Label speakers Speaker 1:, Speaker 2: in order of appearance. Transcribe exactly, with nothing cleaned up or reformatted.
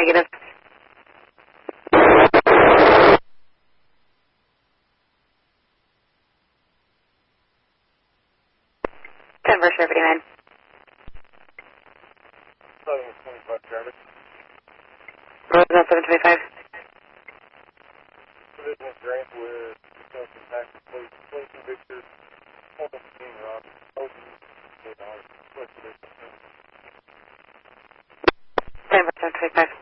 Speaker 1: Negative. Denver, Sure fifty-nine.
Speaker 2: seven twenty-five traffic.
Speaker 1: Roosevelt seven twenty-five.
Speaker 2: Division Grant with Wisconsin Tax Police, Lincoln Victor, Holden King Rock, O D, eight dollars.
Speaker 1: Denver seven twenty-five.